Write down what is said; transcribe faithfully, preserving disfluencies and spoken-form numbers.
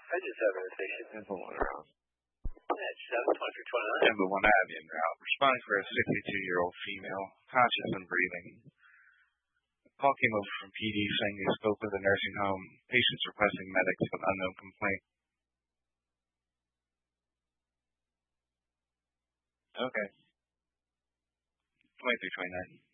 I just have a station. Info one around. That's seven twenty-three twenty-nine. Info one I have you en route. Responding for a sixty-two-year-old female, conscious and breathing. Call came over from P D saying they spoke with a nursing home. Patients requesting medics with unknown complaint. Okay. twenty-three twenty-nine.